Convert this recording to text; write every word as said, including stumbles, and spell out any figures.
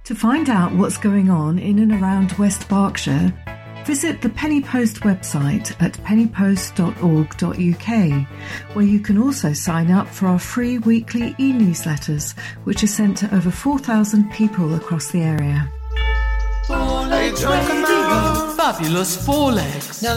To find out what's going on in and around West Berkshire, visit the Penny Post website at penny post dot org dot U K, where you can also sign up for our free weekly e-newsletters, which are sent to over four thousand people across the area. Four legs radio. Fabulous four legs. Now